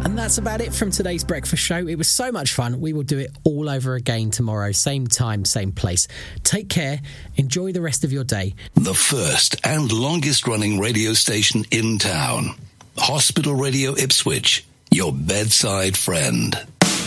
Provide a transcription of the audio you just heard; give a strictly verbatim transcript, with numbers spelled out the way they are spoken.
And that's about it from today's breakfast show. It was so much fun. We will do it all over again tomorrow, same time, same place. Take care. Enjoy the rest of your day. The first and longest running radio station in town. Hospital Radio Ipswich, your bedside friend.